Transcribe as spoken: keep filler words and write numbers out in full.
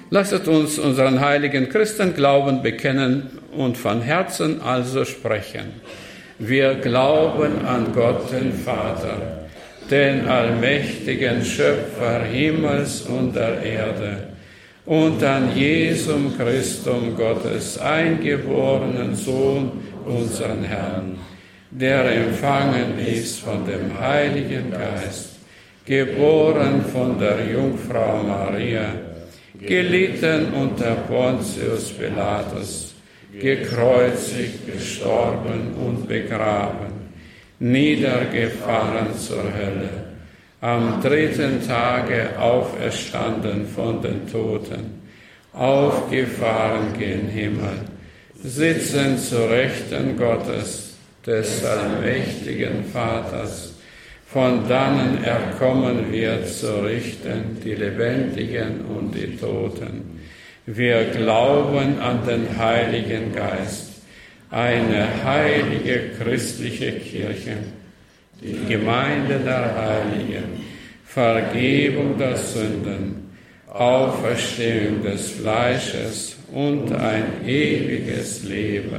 Lasset uns unseren heiligen Christenglauben bekennen und von Herzen also sprechen. Wir glauben an Gott, den Vater, den allmächtigen Schöpfer Himmels und der Erde, und an Jesum Christum, Gottes eingeborenen Sohn, unseren Herrn, der empfangen ist von dem Heiligen Geist, geboren von der Jungfrau Maria, gelitten unter Pontius Pilatus, gekreuzigt, gestorben und begraben, niedergefahren zur Hölle, am dritten Tage auferstanden von den Toten, aufgefahren gen Himmel, sitzen zu Rechten Gottes, des allmächtigen Vaters, von dannen er kommen wird zu richten die Lebendigen und die Toten. Wir glauben an den Heiligen Geist, eine heilige christliche Kirche, die Gemeinde der Heiligen, Vergebung der Sünden, Auferstehung des Fleisches und ein ewiges Leben.